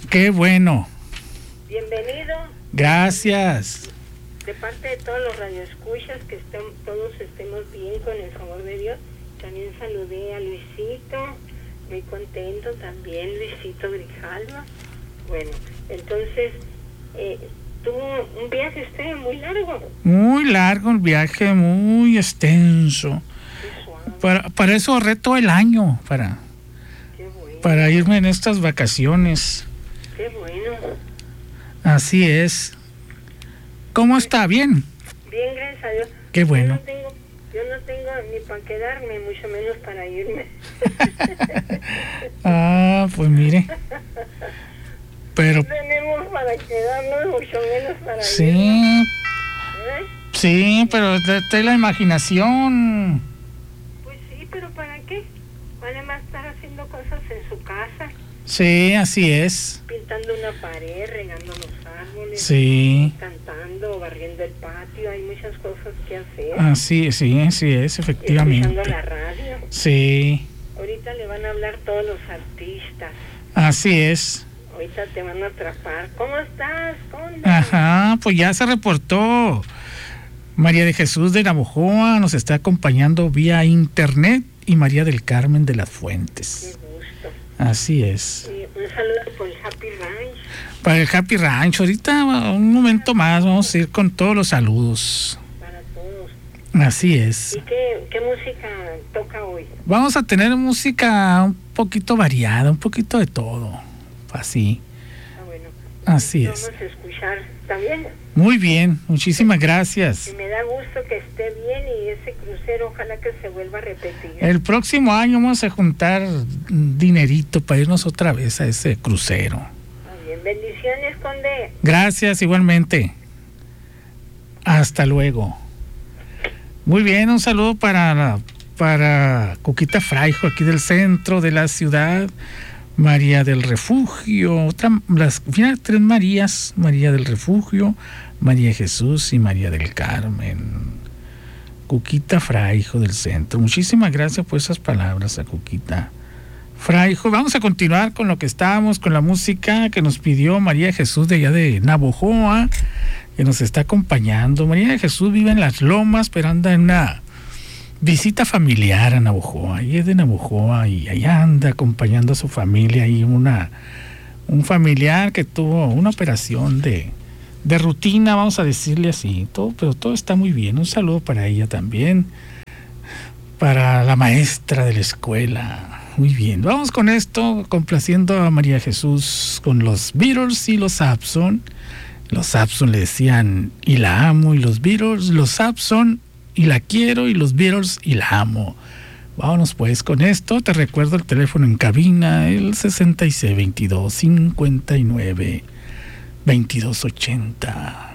Qué bueno. Bienvenido. Gracias. De parte de todos los radioescuchas, que todos estemos bien con el favor de Dios. También saludé a Luisito, muy contento también, Luisito Grijalva. Bueno, entonces, tuvo un viaje usted muy largo. Muy largo el viaje, muy extenso. Para eso ahorré todo el año, para irme en estas vacaciones. Qué bueno. Así es. ¿Cómo está? ¿Bien? Bien, gracias a Dios. Qué bueno. Yo no tengo ni para quedarme, mucho menos para irme. Pues mire. Pero tenemos para quedarnos, mucho menos para sí, irnos. Sí, pero está la imaginación. Pues sí, pero ¿para qué? Vale más estar haciendo cosas en su casa. Sí, así es. Pintando una pared, regando los árboles. Sí. Cantando, barriendo el patio, hay muchas cosas que hacer. Así es, efectivamente. Escuchando la radio. Sí. Ahorita le van a hablar todos los artistas. Así es. Ahorita te van a atrapar. ¿Cómo estás, Conde? Ajá, pues ya se reportó María de Jesús de Navojoa, nos está acompañando vía internet, y María del Carmen de las Fuentes. Qué gusto. Así es. Un saludo por el Happy Ranch. Para el Happy Ranch, ahorita un momento más vamos a ir con todos los saludos. Para todos. Así es. ¿Y qué música toca hoy? Vamos a tener música un poquito variada, un poquito de todo, así. Bueno. Así es. Vamos a escuchar, ¿está bien? Muy bien, muchísimas gracias. Y me da gusto que esté bien, y ese crucero ojalá que se vuelva a repetir. El próximo año vamos a juntar dinerito para irnos otra vez a ese crucero. Muy bien, bendiciones, Conde. Gracias, igualmente. Hasta luego. Muy bien, un saludo para Cuquita Fraijo, aquí del centro de la ciudad. María del Refugio, tres Marías, María del Refugio, María Jesús y María del Carmen. Cuquita Fraijo del centro. Muchísimas gracias por esas palabras a Cuquita Fraijo. Vamos a continuar con lo que estábamos, con la música que nos pidió María Jesús de allá de Navojoa, que nos está acompañando. María Jesús vive en Las Lomas, pero anda en una visita familiar a Navojoa, y es de Navojoa, y allá anda acompañando a su familia, y un familiar que tuvo una operación de rutina, vamos a decirle así, pero todo está muy bien. Un saludo para ella también, para la maestra de la escuela. Muy bien, vamos con esto, complaciendo a María Jesús con los Beatles y los Sampson. Los Sampson le decían y la amo, y los Beatles, los Sampson, y la quiero, y los Beatles y la amo. Vámonos pues con esto. Te recuerdo el teléfono en cabina, el 66 22 59 22 80.